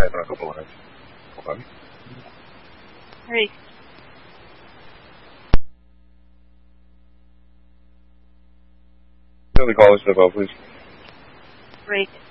typing a couple lines. Hold on. Great. Can you call us as well, please? Great.